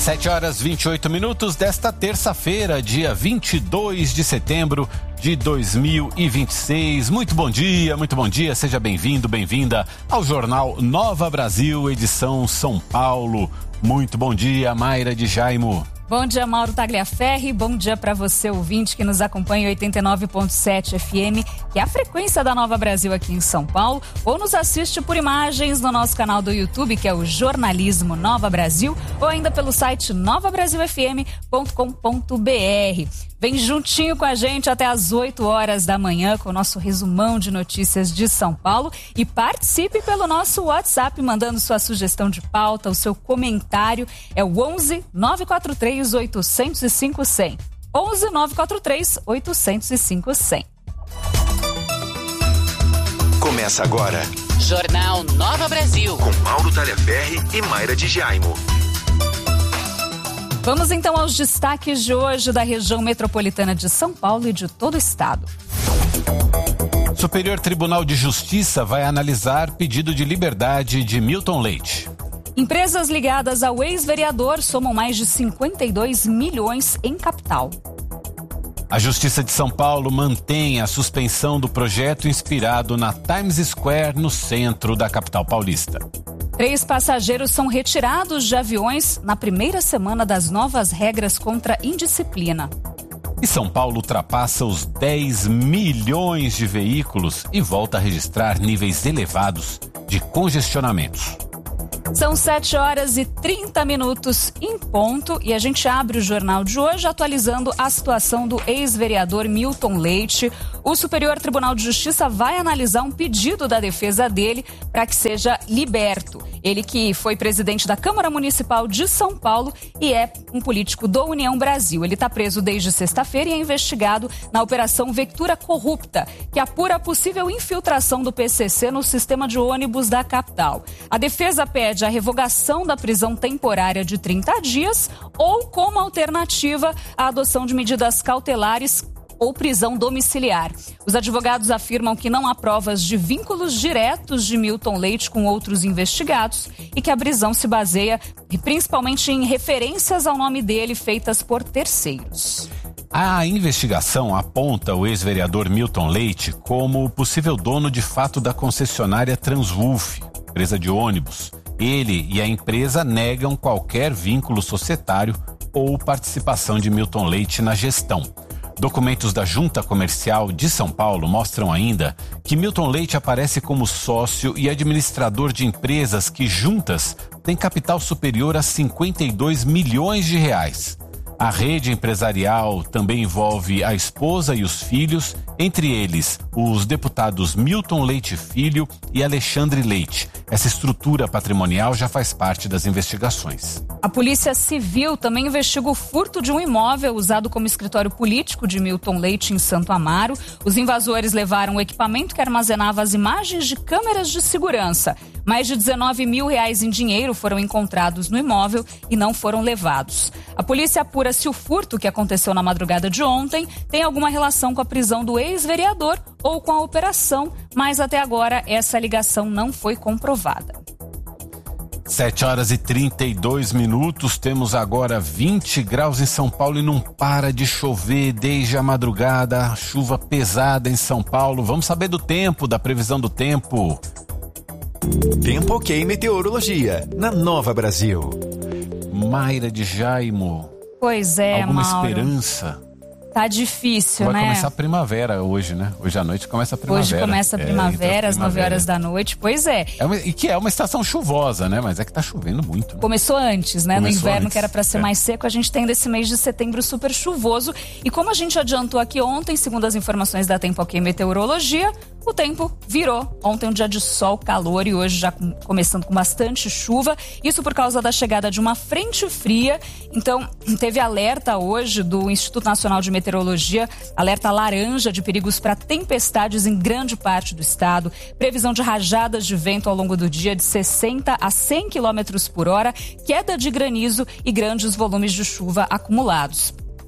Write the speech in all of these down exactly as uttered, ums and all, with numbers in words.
sete horas e vinte e oito minutos desta terça-feira, dia vinte e dois de setembro de dois mil e vinte e seis. Muito bom dia, muito bom dia. Seja bem-vindo, bem-vinda ao Jornal Nova Brasil, edição São Paulo. Muito bom dia, Mayra de Jaimo. Bom dia, Mauro Tagliaferri. Bom dia para você, ouvinte, que nos acompanha em oitenta e nove ponto sete F M, que é a frequência da Nova Brasil aqui em São Paulo, ou nos assiste por imagens no nosso canal do YouTube, que é o Jornalismo Nova Brasil, ou ainda pelo site nova brasil f m ponto com ponto b r. Vem juntinho com a gente até às oito horas da manhã com o nosso resumão de notícias de São Paulo e participe pelo nosso WhatsApp mandando sua sugestão de pauta, o seu comentário. É o onze nove quatro três oito zero zero cinco zero zero. onze nove quatro três oito zero zero cinco zero. Começa agora Jornal Nova Brasil com Mauro Tagliaferri e Mayra de Jaimo. Vamos então aos destaques de hoje da região metropolitana de São Paulo e de todo o estado. Superior Tribunal de Justiça vai analisar pedido de liberdade de Milton Leite. Empresas ligadas ao ex-vereador somam mais de cinquenta e dois milhões em capital. A Justiça de São Paulo mantém a suspensão do projeto inspirado na Times Square, no centro da capital paulista. Três passageiros são retirados de aviões na primeira semana das novas regras contra indisciplina. E São Paulo ultrapassa os dez milhões de veículos e volta a registrar níveis elevados de congestionamentos. São sete horas e trinta minutos em ponto e a gente abre o jornal de hoje atualizando a situação do ex-vereador Milton Leite. O Superior Tribunal de Justiça vai analisar um pedido da defesa dele para que seja liberto. Ele que foi presidente da Câmara Municipal de São Paulo e é um político do União Brasil. Ele está preso desde sexta-feira e é investigado na Operação Vectura Corrupta, que apura a possível infiltração do P C C no sistema de ônibus da capital. A defesa pede a revogação da prisão temporária de trinta dias ou, como alternativa, a adoção de medidas cautelares ou prisão domiciliar. Os advogados afirmam que não há provas de vínculos diretos de Milton Leite com outros investigados e que a prisão se baseia principalmente em referências ao nome dele feitas por terceiros. A investigação aponta o ex-vereador Milton Leite como o possível dono de fato da concessionária Transwulf, empresa de ônibus. Ele e a empresa negam qualquer vínculo societário ou participação de Milton Leite na gestão. Documentos da Junta Comercial de São Paulo mostram ainda que Milton Leite aparece como sócio e administrador de empresas que juntas têm capital superior a cinquenta e dois milhões de reais. A rede empresarial também envolve a esposa e os filhos, entre eles os deputados Milton Leite Filho e Alexandre Leite. Essa estrutura patrimonial já faz parte das investigações. A Polícia Civil também investiga o furto de um imóvel usado como escritório político de Milton Leite em Santo Amaro. Os invasores levaram o equipamento que armazenava as imagens de câmeras de segurança. Mais de dezenove mil reais em dinheiro foram encontrados no imóvel e não foram levados. A polícia apura se o furto que aconteceu na madrugada de ontem tem alguma relação com a prisão do ex-vereador ou com a operação, mas até agora essa ligação não foi comprovada. sete horas e trinta e dois minutos, temos agora vinte graus em São Paulo e não para de chover desde a madrugada, chuva pesada em São Paulo. Vamos saber do tempo, da previsão do tempo. Tempo Ok Meteorologia, na Nova Brasil. Mayra de Jaimo. Pois é, Alguma Mauro. Esperança? Tá difícil, Vai né? começar a primavera hoje, né? Hoje à noite começa a primavera. Hoje começa a primavera, é, às nove horas da noite. Pois é. é uma, e que é uma estação chuvosa, né? Mas é que tá chovendo muito. Né? Começou antes, né? Começou no inverno, antes, que era para ser é. mais seco, a gente tem desse mês de setembro super chuvoso. E como a gente adiantou aqui ontem, segundo as informações da Tempo Ok Meteorologia, o tempo virou. Ontem um dia de sol, calor e hoje já com, começando com bastante chuva. Isso por causa da chegada de uma frente fria. Então, teve alerta hoje do Instituto Nacional de Meteorologia, alerta laranja de perigos para tempestades em grande parte do estado. Previsão de rajadas de vento ao longo do dia de sessenta a cem quilômetros por hora, queda de granizo e grandes volumes de chuva acumulados.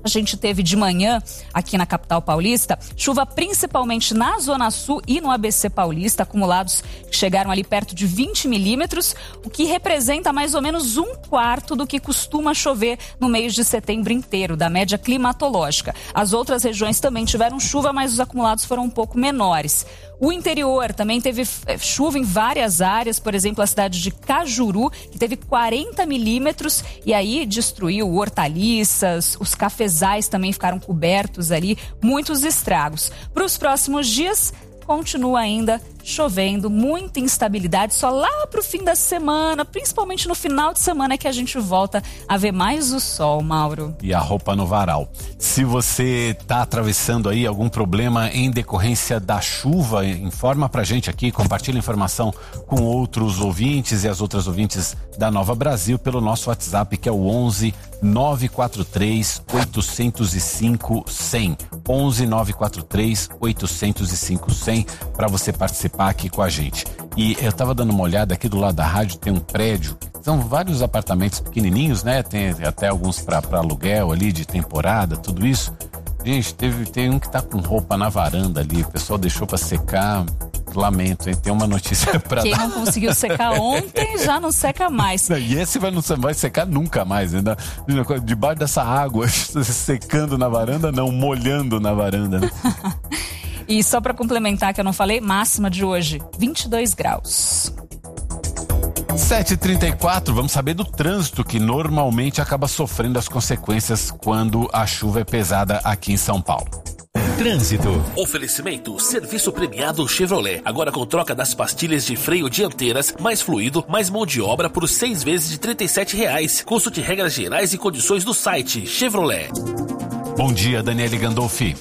A gente teve de manhã, aqui na capital paulista, chuva principalmente na Zona Sul e no A B C Paulista, acumulados que chegaram ali perto de vinte milímetros, o que representa mais ou menos um quarto do que costuma chover no mês de setembro inteiro, da média climatológica. As outras regiões também tiveram chuva, mas os acumulados foram um pouco menores. O interior também teve chuva em várias áreas, por exemplo, a cidade de Cajuru, que teve quarenta milímetros e aí destruiu hortaliças, os cafezais também ficaram cobertos ali, muitos estragos. Para os próximos dias, continua ainda chovendo, muita instabilidade, só lá para o fim da semana, principalmente no final de semana, que a gente volta a ver mais o sol, Mauro. E a roupa no varal. Se você está atravessando aí algum problema em decorrência da chuva, informa pra gente aqui, compartilha informação com outros ouvintes e as outras ouvintes da Nova Brasil pelo nosso WhatsApp, que é o onze nove quatro três oito zero cinco cem. onze nove quatro três oito zero cinco cem para você participar aqui com a gente. E eu tava dando uma olhada aqui do lado da rádio, tem um prédio, são vários apartamentos pequenininhos, né? Tem até alguns para aluguel ali de temporada, tudo isso. Gente, teve, tem um que tá com roupa na varanda ali, o pessoal deixou para secar. Lamento, hein? Tem uma notícia para dar. Quem não conseguiu secar ontem já não seca mais. E esse vai, não vai secar nunca mais. Ainda, debaixo dessa água, secando na varanda, não, molhando na varanda, né? E só para complementar, que eu não falei, máxima de hoje, vinte e dois graus. sete e trinta e quatro, vamos saber do trânsito que normalmente acaba sofrendo as consequências quando a chuva é pesada aqui em São Paulo. Trânsito. Oferecimento serviço premiado Chevrolet. Agora com troca das pastilhas de freio dianteiras, mais fluido, mais mão de obra por seis vezes de trinta e sete reais. Consulte regras gerais e condições do site Chevrolet. Bom dia, Daniele Gandolfi.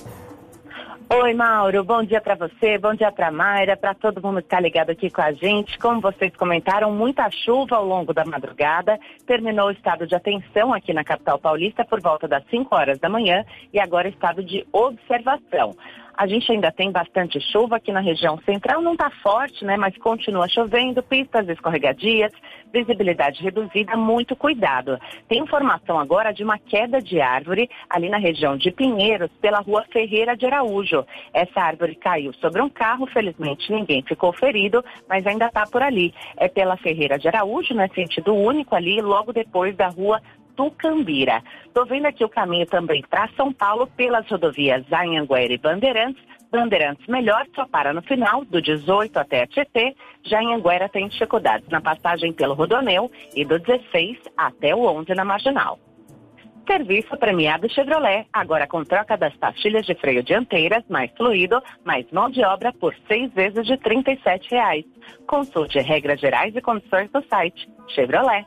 Oi, Mauro, bom dia para você, bom dia para Mayra, para todo mundo que está ligado aqui com a gente. Como vocês comentaram, muita chuva ao longo da madrugada, terminou o estado de atenção aqui na capital paulista por volta das cinco horas da manhã e agora estado de observação. A gente ainda tem bastante chuva aqui na região central, não está forte, né, mas continua chovendo, pistas escorregadias, visibilidade reduzida, muito cuidado. Tem informação agora de uma queda de árvore ali na região de Pinheiros, pela rua Ferreira de Araújo. Essa árvore caiu sobre um carro, felizmente ninguém ficou ferido, mas ainda está por ali. É pela Ferreira de Araújo, né, sentido único ali, logo depois da rua Tucambira. Estou vendo aqui o caminho também para São Paulo pelas rodovias Anhanguera e Bandeirantes. Bandeirantes melhor, só para no final, do dezoito até a Tietê. Já Anhanguera tem dificuldades na passagem pelo Rodoanel e do dezesseis até o onze na Marginal. Serviço premiado Chevrolet, agora com troca das pastilhas de freio dianteiras, mais fluido, mais mão de obra por seis vezes de trinta e sete reais. Consulte regras gerais e condições do site Chevrolet.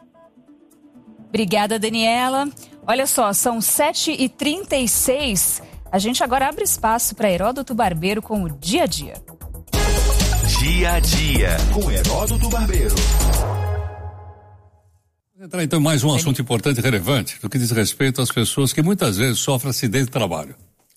Obrigada, Daniela. Olha só, são sete e trinta e seis. A gente agora abre espaço para Heródoto Barbeiro com o Dia a Dia. Dia a Dia, com Heródoto Barbeiro. Vamos entrar então em mais um assunto importante e relevante, do que diz respeito às pessoas que muitas vezes sofrem acidente de trabalho.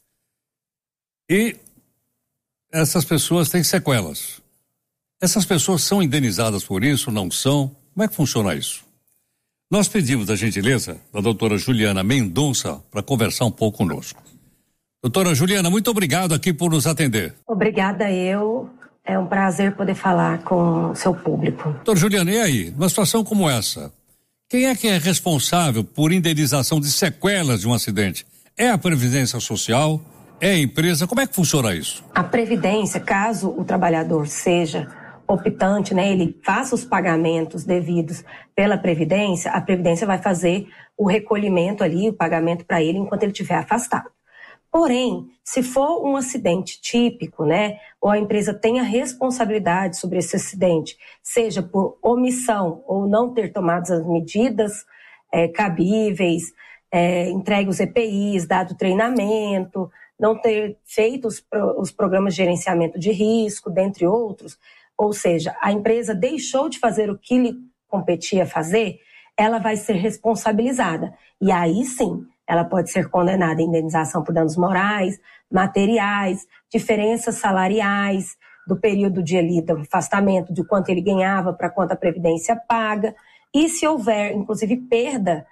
E essas pessoas têm sequelas. Essas pessoas são indenizadas por isso, não são? Como é que funciona isso? Nós pedimos a gentileza da doutora Juliana Mendonça para conversar um pouco conosco. Doutora Juliana, muito obrigado aqui por nos atender. Obrigada eu. É um prazer poder falar com o seu público. Doutora Juliana, e aí? Numa situação como essa, quem é que é responsável por indenização de sequelas de um acidente? É a Previdência Social? É a empresa? Como é que funciona isso? A Previdência, caso o trabalhador seja optante, né, ele faça os pagamentos devidos pela Previdência, a Previdência vai fazer o recolhimento ali, o pagamento para ele enquanto ele estiver afastado. Porém, se for um acidente típico, né, ou a empresa tem a responsabilidade sobre esse acidente, seja por omissão ou não ter tomado as medidas é, cabíveis, é, entregue os E P Is, dado treinamento, não ter feito os, pro, os programas de gerenciamento de risco, dentre outros, ou seja, a empresa deixou de fazer o que lhe competia fazer, ela vai ser responsabilizada. E aí sim, ela pode ser condenada à indenização por danos morais, materiais, diferenças salariais, do período de ali, do afastamento, de quanto ele ganhava para quanto a Previdência paga. E se houver, inclusive, perda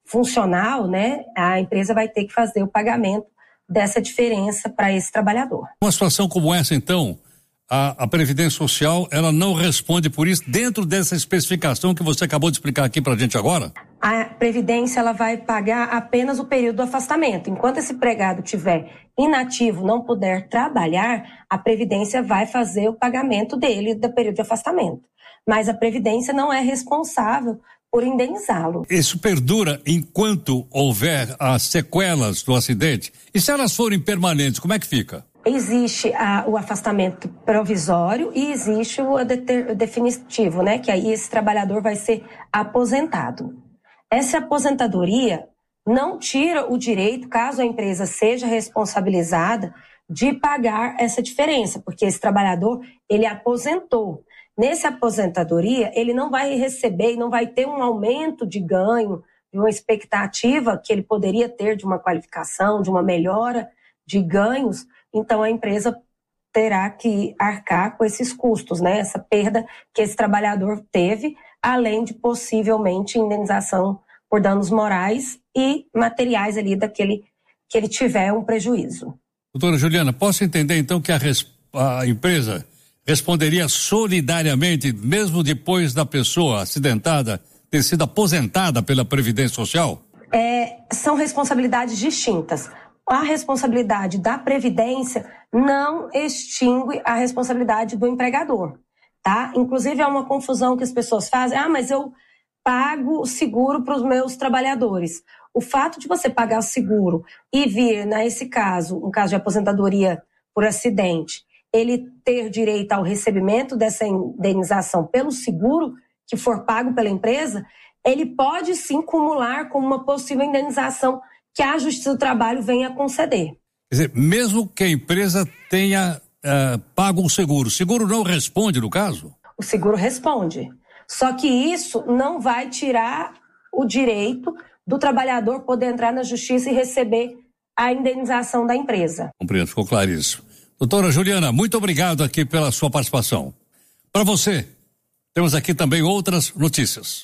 funcional, né, a empresa vai ter que fazer o pagamento dessa diferença para esse trabalhador. Uma situação como essa, então, a, a Previdência Social, ela não responde por isso dentro dessa especificação que você acabou de explicar aqui para a gente agora? A Previdência, ela vai pagar apenas o período do afastamento. Enquanto esse empregado estiver inativo, não puder trabalhar, a Previdência vai fazer o pagamento dele do período de afastamento. Mas a Previdência não é responsável por indenizá-lo. Isso perdura enquanto houver as sequelas do acidente? E se elas forem permanentes, como é que fica? Existe a, o afastamento provisório e existe o, deter, o definitivo, né? Que aí esse trabalhador vai ser aposentado. Essa aposentadoria não tira o direito, caso a empresa seja responsabilizada, de pagar essa diferença, porque esse trabalhador, ele aposentou. Nessa aposentadoria, ele não vai receber, não vai ter um aumento de ganho, de uma expectativa que ele poderia ter de uma qualificação, de uma melhora de ganhos. Então, a empresa terá que arcar com esses custos, né? Essa perda que esse trabalhador teve, além de possivelmente indenização por danos morais e materiais ali daquele que ele tiver um prejuízo. Doutora Juliana, posso entender então que a, res, a empresa responderia solidariamente, mesmo depois da pessoa acidentada ter sido aposentada pela Previdência Social? É, são responsabilidades distintas. A responsabilidade da Previdência não extingue a responsabilidade do empregador, tá? Inclusive, é uma confusão que as pessoas fazem. Ah, mas eu pago o seguro para os meus trabalhadores. O fato de você pagar o seguro e vir, nesse caso, um caso de aposentadoria por acidente, ele ter direito ao recebimento dessa indenização pelo seguro que for pago pela empresa, ele pode sim cumular com uma possível indenização que a Justiça do Trabalho venha a conceder. Quer dizer, mesmo que a empresa tenha uh, pago um seguro, o seguro não responde no caso? O seguro responde. Só que isso não vai tirar o direito do trabalhador poder entrar na Justiça e receber a indenização da empresa. Compreendo, ficou claríssimo. Doutora Juliana, muito obrigado aqui pela sua participação. Para você, temos aqui também outras notícias.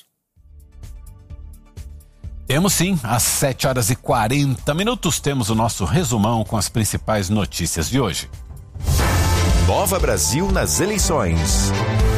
Temos sim, às sete horas e quarenta minutos, temos o nosso resumão com as principais notícias de hoje. Nova Brasil nas eleições.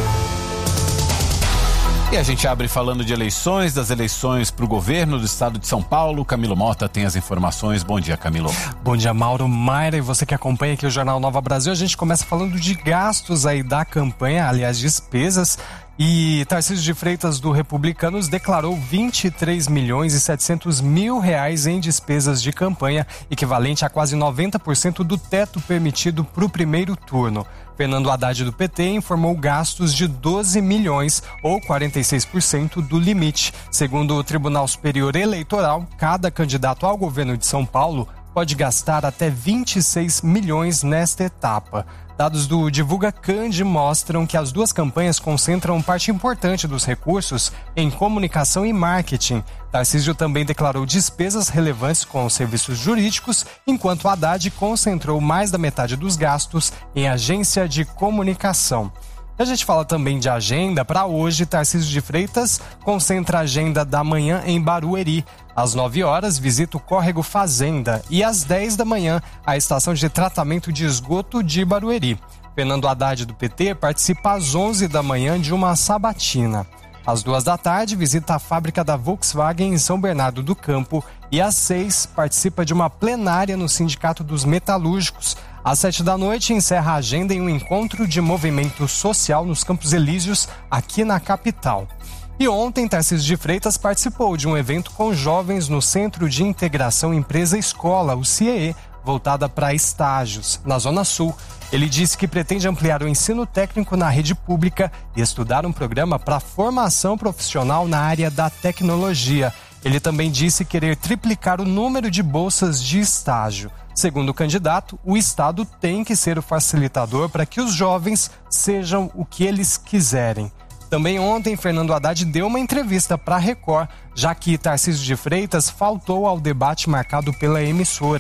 E a gente abre falando de eleições, das eleições para o governo do estado de São Paulo. Camilo Mota tem as informações. Bom dia, Camilo. Bom dia, Mauro, Mayra e você que acompanha aqui o Jornal Nova Brasil. A gente começa falando de gastos aí da campanha, aliás, despesas. E Tarcísio de Freitas, do Republicanos, declarou vinte e três milhões e setecentos mil reais em despesas de campanha, equivalente a quase noventa por cento do teto permitido para o primeiro turno. Fernando Haddad, do P T, informou gastos de doze milhões, ou quarenta e seis por cento do limite. Segundo o Tribunal Superior Eleitoral, cada candidato ao governo de São Paulo pode gastar até vinte e seis milhões nesta etapa. Dados do Divulga Cand mostram que as duas campanhas concentram parte importante dos recursos em comunicação e marketing. Tarcísio também declarou despesas relevantes com serviços jurídicos, enquanto Haddad concentrou mais da metade dos gastos em agência de comunicação. A gente fala também de agenda. Para hoje, Tarcísio de Freitas concentra a agenda da manhã em Barueri. Às nove horas, visita o Córrego Fazenda e às dez da manhã, a estação de tratamento de esgoto de Barueri. Fernando Haddad, do P T, participa às onze da manhã de uma sabatina. Às duas da tarde, visita a fábrica da Volkswagen em São Bernardo do Campo e às seis, participa de uma plenária no Sindicato dos Metalúrgicos. Às sete da noite, encerra a agenda em um encontro de movimento social nos Campos Elíseos, aqui na capital. E ontem, Tarcísio de Freitas participou de um evento com jovens no Centro de Integração Empresa-Escola, o C I E, voltada para estágios, na Zona Sul. Ele disse que pretende ampliar o ensino técnico na rede pública e estudar um programa para formação profissional na área da tecnologia. Ele também disse querer triplicar o número de bolsas de estágio. Segundo o candidato, o Estado tem que ser o facilitador para que os jovens sejam o que eles quiserem. Também ontem, Fernando Haddad deu uma entrevista para a Record, já que Tarcísio de Freitas faltou ao debate marcado pela emissora.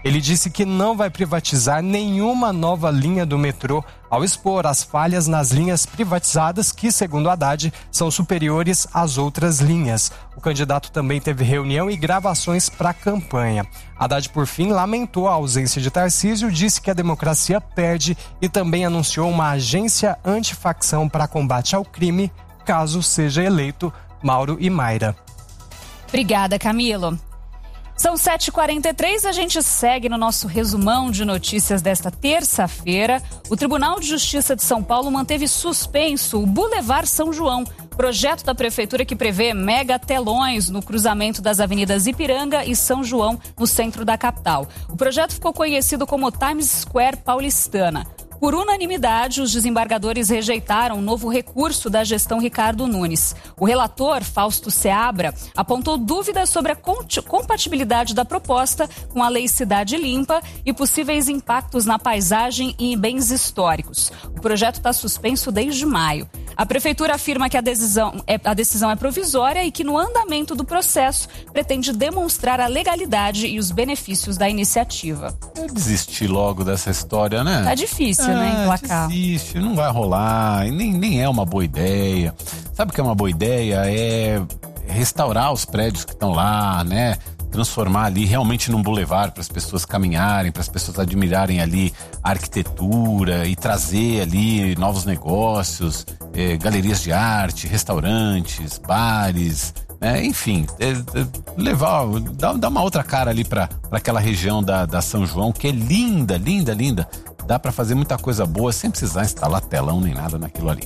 Ele disse que não vai privatizar nenhuma nova linha do metrô, ao expor as falhas nas linhas privatizadas que, segundo Haddad, são superiores às outras linhas. O candidato também teve reunião e gravações para a campanha. Haddad, por fim, lamentou a ausência de Tarcísio, disse que a democracia perde e também anunciou uma agência antifacção para combate ao crime, caso seja eleito. Mauro e Mayra. Obrigada, Camilo. São sete e quarenta e três, a gente segue no nosso resumão de notícias desta terça-feira. O Tribunal de Justiça de São Paulo manteve suspenso o Boulevard São João, projeto da Prefeitura que prevê mega telões no cruzamento das avenidas Ipiranga e São João, no centro da capital. O projeto ficou conhecido como Times Square paulistana. Por unanimidade, os desembargadores rejeitaram um novo recurso da gestão Ricardo Nunes. O relator, Fausto Seabra, apontou dúvidas sobre a compatibilidade da proposta com a Lei Cidade Limpa e possíveis impactos na paisagem e em bens históricos. O projeto está suspenso desde maio. A Prefeitura afirma que a decisão, é, a decisão é provisória e que no andamento do processo pretende demonstrar a legalidade e os benefícios da iniciativa. Eu desisti logo dessa história, né? Tá difícil, ah, né, emplacar. Desiste, não vai rolar, nem, nem é uma boa ideia. Sabe o que é uma boa ideia? É restaurar os prédios que estão lá, né? Transformar ali realmente num boulevard para as pessoas caminharem, para as pessoas admirarem ali a arquitetura e trazer ali novos negócios, eh, galerias de arte, restaurantes, bares, né? Enfim, é, é, levar, dar, dar uma outra cara ali para aquela região da, da São João, que é linda, linda, linda. Dá para fazer muita coisa boa sem precisar instalar telão nem nada naquilo ali.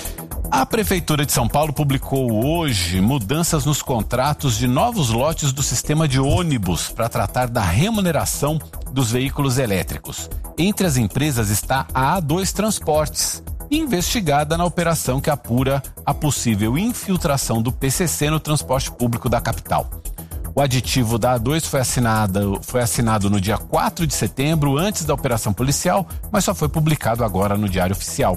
A Prefeitura de São Paulo publicou hoje mudanças nos contratos de novos lotes do sistema de ônibus para tratar da remuneração dos veículos elétricos. Entre as empresas está a A dois Transportes, investigada na operação que apura a possível infiltração do P C C no transporte público da capital. O aditivo da A dois foi assinado, foi assinado no dia quatro de setembro, antes da operação policial, mas só foi publicado agora no Diário Oficial.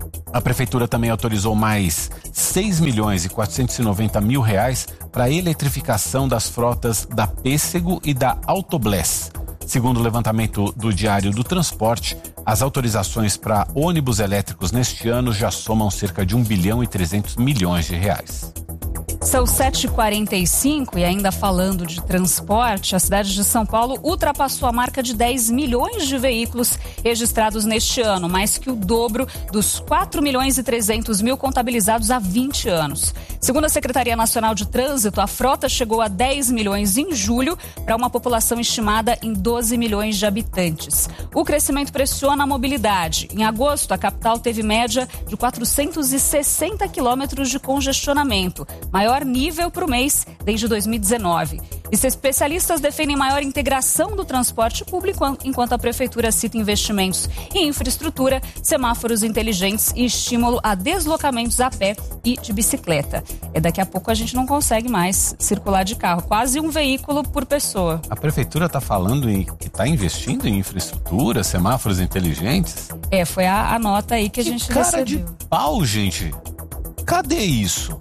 A Prefeitura também autorizou mais seis milhões e quatrocentos e noventa mil reais para a eletrificação das frotas da Pêssego e da Autobless. Segundo o levantamento do Diário do Transporte, as autorizações para ônibus elétricos neste ano já somam cerca de um bilhão e trezentos milhões de reais. São sete e quarenta e cinco e ainda falando de transporte, a cidade de São Paulo ultrapassou a marca de dez milhões de veículos registrados neste ano, mais que o dobro dos quatro milhões e trezentos mil contabilizados há vinte anos. Segundo a Secretaria Nacional de Trânsito, a frota chegou a dez milhões em julho, para uma população estimada em doze milhões de habitantes. O crescimento pressiona a mobilidade. Em agosto, a capital teve média de quatrocentos e sessenta quilômetros de congestionamento, maior nível para o mês desde dois mil e dezenove. E especialistas defendem maior integração do transporte público, enquanto a Prefeitura cita investimentos em infraestrutura, semáforos inteligentes e estímulo a deslocamentos a pé e de bicicleta. E daqui a pouco a gente não consegue mais circular de carro, quase um veículo por pessoa. A Prefeitura está falando em, que está investindo em infraestrutura, semáforos inteligentes? É, foi a, a nota aí que, que a gente cara recebeu. De pau, gente. Cadê isso?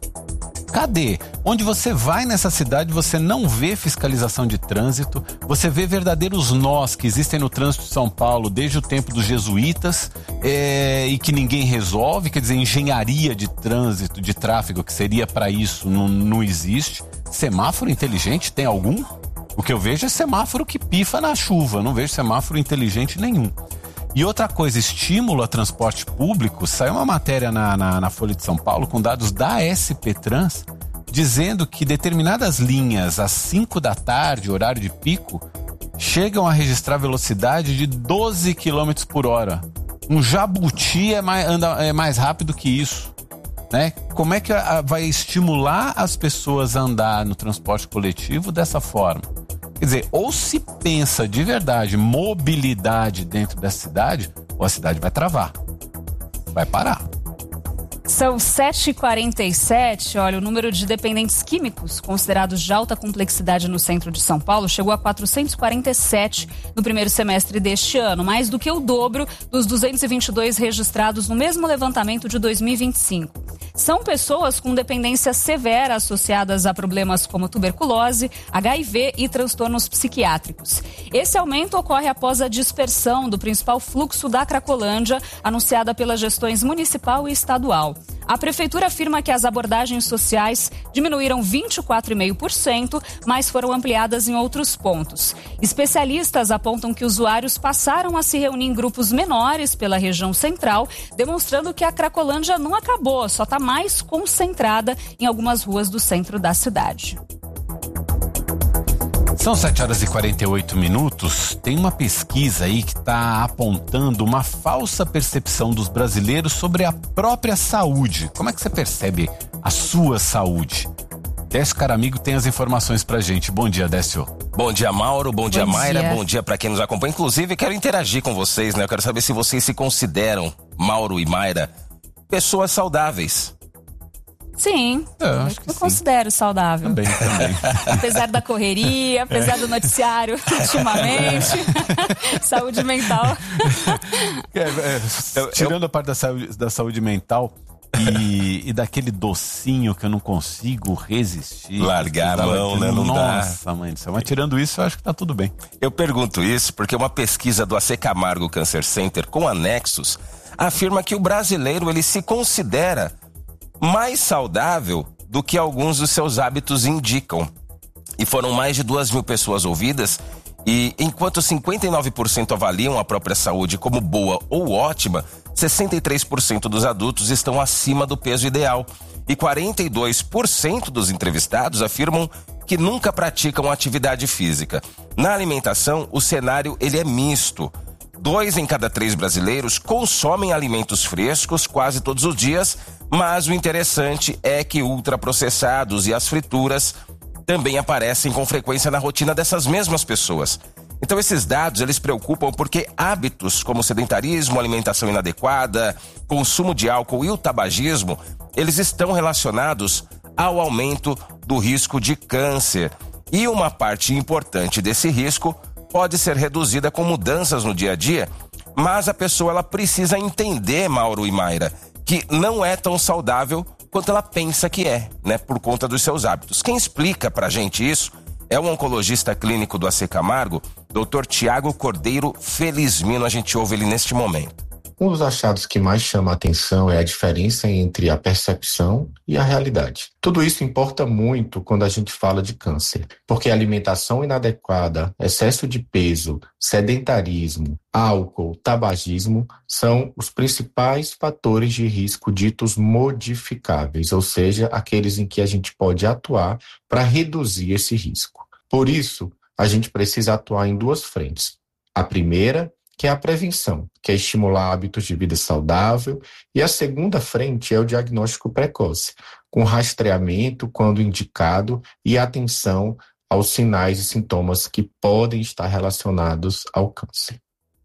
Cadê? Onde você vai nessa cidade, você não vê fiscalização de trânsito, você vê verdadeiros nós que existem no trânsito de São Paulo desde o tempo dos jesuítas é, e que ninguém resolve, quer dizer, engenharia de trânsito, de tráfego, que seria para isso, não, não existe. Semáforo inteligente tem algum? O que eu vejo é semáforo que pifa na chuva, não vejo semáforo inteligente nenhum. E outra coisa, estímulo a transporte público, saiu uma matéria na, na, na Folha de São Paulo com dados da S P Trans, dizendo que determinadas linhas às cinco da tarde, horário de pico, chegam a registrar velocidade de doze quilômetros por hora. Um jabuti é mais, anda, é mais rápido que isso, né? Como é que a, vai estimular as pessoas a andar no transporte coletivo dessa forma? Quer dizer, ou se pensa de verdade mobilidade dentro da cidade, ou a cidade vai travar, vai parar. São sete e quarenta e sete, olha, o número de dependentes químicos considerados de alta complexidade no centro de São Paulo chegou a quatrocentos e quarenta e sete no primeiro semestre deste ano, mais do que o dobro dos duzentos e vinte e dois registrados no mesmo levantamento de dois mil e vinte e cinco. são pessoas com dependência severa associadas a problemas como tuberculose, H I V e transtornos psiquiátricos. Esse aumento ocorre após a dispersão do principal fluxo da Cracolândia, anunciada pelas gestões municipal e estadual. A prefeitura afirma que as abordagens sociais diminuíram vinte e quatro vírgula cinco por cento, mas foram ampliadas em outros pontos. Especialistas apontam que usuários passaram a se reunir em grupos menores pela região central, demonstrando que a Cracolândia não acabou, só está mais concentrada em algumas ruas do centro da cidade. São sete horas e quarenta e oito minutos. Tem uma pesquisa aí que está apontando uma falsa percepção dos brasileiros sobre a própria saúde. Como é que você percebe a sua saúde? Décio Caramigo tem as informações pra gente. Bom dia, Décio. Bom dia, Mauro. Bom, bom dia, Mayra. Dia. Bom dia pra quem nos acompanha. Inclusive, quero interagir com vocês, né? Eu quero saber se vocês se consideram, Mauro e Mayra, pessoas saudáveis. Sim, eu, eu, acho que eu sim. considero saudável. Também, também. Apesar da correria, apesar é. do noticiário ultimamente, saúde mental. É, é, eu, tirando eu... a parte da saúde, da saúde mental e, e daquele docinho que eu não consigo resistir. Largar a mão, né? Não Nossa, dá. mãe do céu. Mas tirando isso, eu acho que tá tudo bem. Eu pergunto isso porque uma pesquisa do A C Camargo Cancer Center com anexos afirma que o brasileiro ele se considera mais saudável do que alguns dos seus hábitos indicam. E foram mais de duas mil pessoas ouvidas, e enquanto cinquenta e nove por cento avaliam a própria saúde como boa ou ótima, sessenta e três por cento dos adultos estão acima do peso ideal. E quarenta e dois por cento dos entrevistados afirmam que nunca praticam atividade física. Na alimentação, o cenário ele é misto. Dois em cada três brasileiros consomem alimentos frescos quase todos os dias, mas o interessante é que ultraprocessados e as frituras também aparecem com frequência na rotina dessas mesmas pessoas. Então esses dados eles preocupam porque hábitos como sedentarismo, alimentação inadequada, consumo de álcool e o tabagismo, eles estão relacionados ao aumento do risco de câncer. E uma parte importante desse risco pode ser reduzida com mudanças no dia a dia, mas a pessoa ela precisa entender, Mauro e Mayra, que não é tão saudável quanto ela pensa que é, né, por conta dos seus hábitos. Quem explica pra gente isso é o oncologista clínico do A C Camargo, doutor Tiago Cordeiro Felizmino. A gente ouve ele neste momento. Um dos achados que mais chama a atenção é a diferença entre a percepção e a realidade. Tudo isso importa muito quando a gente fala de câncer, porque alimentação inadequada, excesso de peso, sedentarismo, álcool, tabagismo são os principais fatores de risco ditos modificáveis, ou seja, aqueles em que a gente pode atuar para reduzir esse risco. Por isso, a gente precisa atuar em duas frentes. A primeira, que é a prevenção, que é estimular hábitos de vida saudável, e a segunda frente é o diagnóstico precoce, com rastreamento quando indicado e atenção aos sinais e sintomas que podem estar relacionados ao câncer.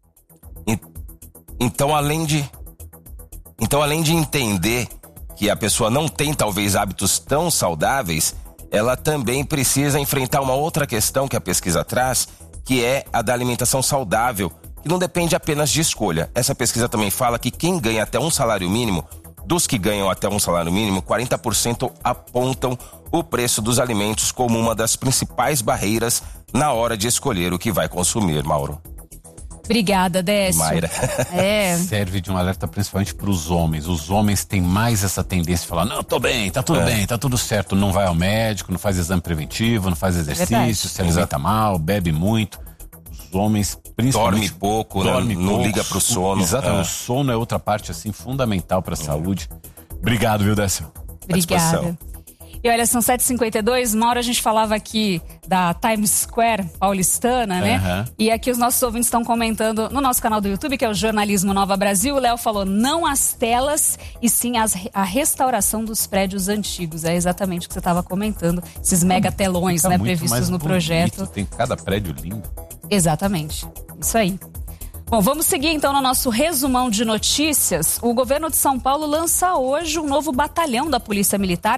Então, além de, então, além de entender que a pessoa não tem talvez hábitos tão saudáveis, ela também precisa enfrentar uma outra questão que a pesquisa traz, que é a da alimentação saudável, que não depende apenas de escolha. Essa pesquisa também fala que quem ganha até um salário mínimo, dos que ganham até um salário mínimo, quarenta por cento apontam o preço dos alimentos como uma das principais barreiras na hora de escolher o que vai consumir, Mauro. Obrigada, Décio. Mayra. É. Serve de um alerta principalmente para os homens. Os homens têm mais essa tendência de falar, não, tô bem, tá tudo é. bem, tá tudo certo. Não vai ao médico, não faz exame preventivo, não faz exercício, Verdade. se alimenta mal, bebe muito. Os homens, principalmente... Dorme pouco, dorme não, pouco, não liga pro sono. Exatamente, é. o sono é outra parte, assim, fundamental pra é. saúde. Obrigado, viu, Décio? Obrigada. E olha, são sete e cinquenta e dois, uma hora a gente falava aqui da Times Square paulistana, né? Uhum. E aqui os nossos ouvintes estão comentando no nosso canal do YouTube, que é o Jornalismo Nova Brasil. O Léo falou, não as telas, e sim as, a restauração dos prédios antigos. É exatamente o que você estava comentando, esses mega telões, né, previstos no bonito. projeto. Tem cada prédio lindo. Exatamente, isso aí. Bom, vamos seguir então no nosso resumão de notícias. O governo de São Paulo lança hoje um novo batalhão da Polícia Militar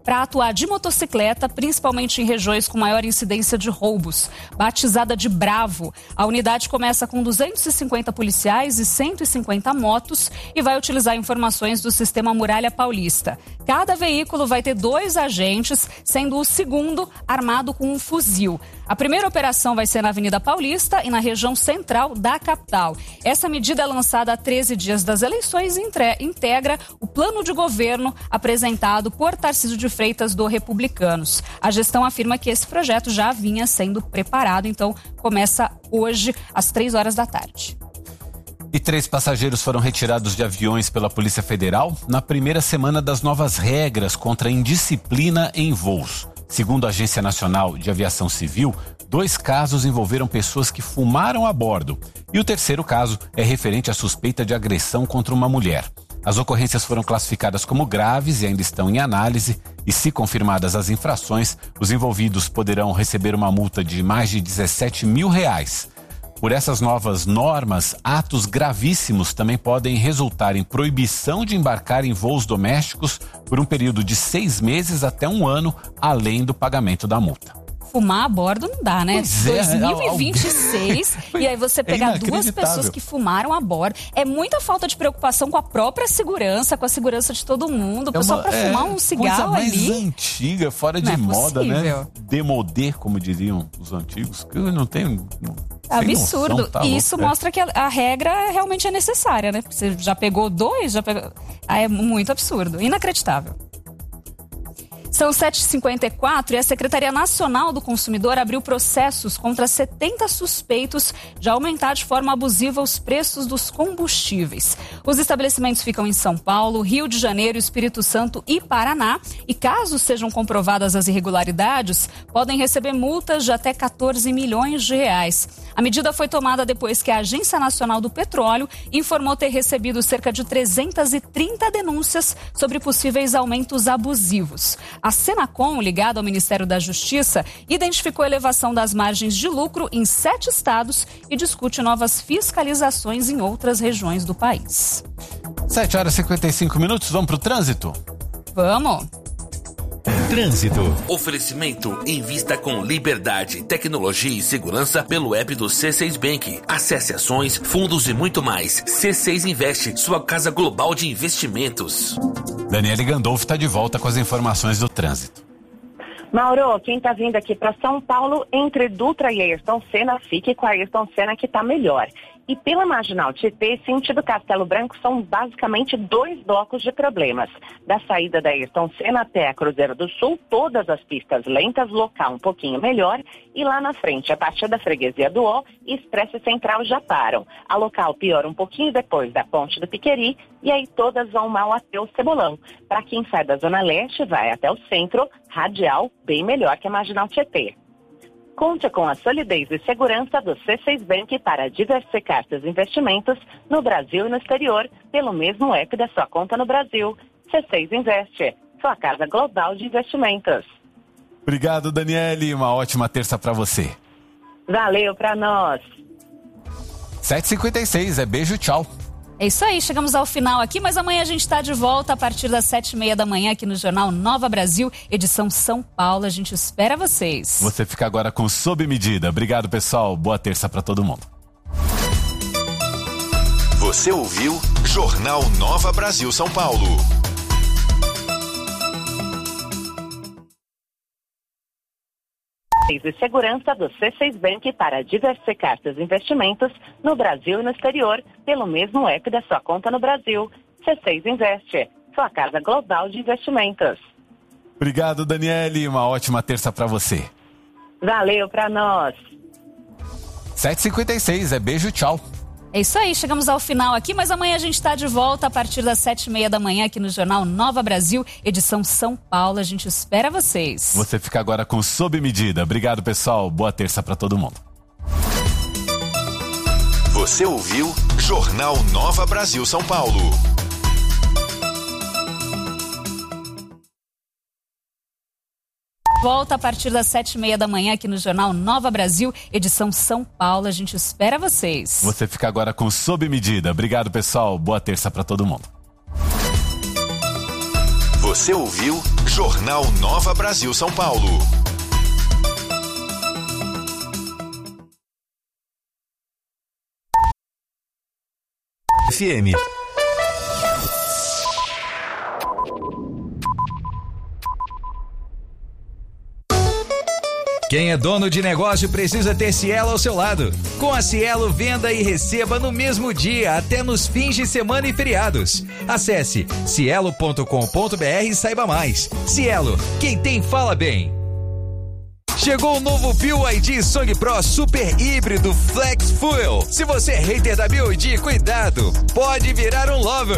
para atuar de motocicleta, principalmente em regiões com maior incidência de roubos. Batizada de Bravo, a unidade começa com duzentos e cinquenta policiais e cento e cinquenta motos e vai utilizar informações do sistema Muralha Paulista. Cada veículo vai ter dois agentes, sendo o segundo armado com um fuzil. A primeira operação vai ser na Avenida Paulista e na região central da capital. Essa medida é lançada há treze dias das eleições e integra o plano de governo apresentado por Tarcísio de Freitas do Republicanos. A gestão afirma que esse projeto já vinha sendo preparado, então começa hoje às três horas da tarde. E três passageiros foram retirados de aviões pela Polícia Federal na primeira semana das novas regras contra a indisciplina em voos. Segundo a Agência Nacional de Aviação Civil, dois casos envolveram pessoas que fumaram a bordo. E o terceiro caso é referente à suspeita de agressão contra uma mulher. As ocorrências foram classificadas como graves e ainda estão em análise. E se confirmadas as infrações, os envolvidos poderão receber uma multa de mais de dezessete mil reais. Por essas novas normas, atos gravíssimos também podem resultar em proibição de embarcar em voos domésticos por um período de seis meses até um ano, além do pagamento da multa. Fumar a bordo não dá, né? Pois é, dois mil e vinte e seis, e aí você pegar é duas pessoas que fumaram a bordo. É muita falta de preocupação com a própria segurança, com a segurança de todo mundo. O pessoal para fumar um cigarro coisa ali. Mais antiga, fora de não é moda, possível. né? Demodê, como diriam os antigos, que eu não tenho. Absurdo. Noção, tá e isso louco, mostra que a, a regra realmente é necessária, né? Você já pegou dois, já pegou. Ah, é muito absurdo, inacreditável. São sete e cinquenta e quatro e a Secretaria Nacional do Consumidor abriu processos contra setenta suspeitos de aumentar de forma abusiva os preços dos combustíveis. Os estabelecimentos ficam em São Paulo, Rio de Janeiro, Espírito Santo e Paraná. E caso sejam comprovadas as irregularidades, podem receber multas de até quatorze milhões de reais. A medida foi tomada depois que a Agência Nacional do Petróleo informou ter recebido cerca de trezentas e trinta denúncias sobre possíveis aumentos abusivos. A Senacom, ligada ao Ministério da Justiça, identificou a elevação das margens de lucro em sete estados e discute novas fiscalizações em outras regiões do país. sete horas e cinquenta e cinco minutos, vamos para o trânsito? Vamos! Trânsito. Oferecimento invista com liberdade, tecnologia e segurança pelo app do C seis Bank. Acesse ações, fundos e muito mais. C seis Investe, sua casa global de investimentos. Daniele Gandolfo está de volta com as informações do trânsito. Mauro, quem está vindo aqui para São Paulo, entre Dutra e Ayrton Senna, fique com a Ayrton Senna que está melhor. E pela Marginal Tietê, sentido Castelo Branco, são basicamente dois blocos de problemas. Da saída da Ayrton Senna até a Cruzeiro do Sul, todas as pistas lentas, local um pouquinho melhor. E lá na frente, a partir da Freguesia do Ó e Expresso Central já param. A local piora um pouquinho depois da Ponte do Piqueri e aí todas vão mal até o Cebolão. Para quem sai da Zona Leste, vai até o centro, radial, bem melhor que a Marginal Tietê. Conte com a solidez e segurança do C seis Bank para diversificar seus investimentos no Brasil e no exterior, pelo mesmo app da sua conta no Brasil. C seis Investe, sua casa global de investimentos. Obrigado, Daniele. Uma ótima terça para você. Valeu para nós. sete e cinquenta e seis, é beijo, tchau. É isso aí, chegamos ao final aqui, mas amanhã a gente está de volta a partir das sete e meia da manhã aqui no Jornal Nova Brasil, edição São Paulo. A gente espera vocês. Você fica agora com Sob Medida. Obrigado, pessoal. Boa terça para todo mundo. Você ouviu Jornal Nova Brasil São Paulo. E segurança do C seis Bank para diversificar seus investimentos no Brasil e no exterior, pelo mesmo app da sua conta no Brasil. C seis Investe, sua casa global de investimentos. Obrigado, Daniele. Uma ótima terça para você. Valeu para nós. sete e cinquenta e seis, é beijo, tchau. É isso aí, chegamos ao final aqui, mas amanhã a gente está de volta a partir das sete e meia da manhã aqui no Jornal Nova Brasil, edição São Paulo. A gente espera vocês. Você fica agora com Sob Medida. Obrigado, pessoal. Boa terça para todo mundo. Você ouviu Jornal Nova Brasil São Paulo. Volta a partir das sete e meia da manhã aqui no Jornal Nova Brasil, edição São Paulo. A gente espera vocês. Você fica agora com Sob Medida. Obrigado, pessoal. Boa terça para todo mundo. Você ouviu Jornal Nova Brasil São Paulo. F M. Quem é dono de negócio precisa ter Cielo ao seu lado. Com a Cielo, venda e receba no mesmo dia, até nos fins de semana e feriados. Acesse cielo ponto com ponto br e saiba mais. Cielo, quem tem fala bem. Chegou o novo B Y D Song Pro Super Híbrido Flex Fuel. Se você é hater da B Y D, cuidado, pode virar um lover.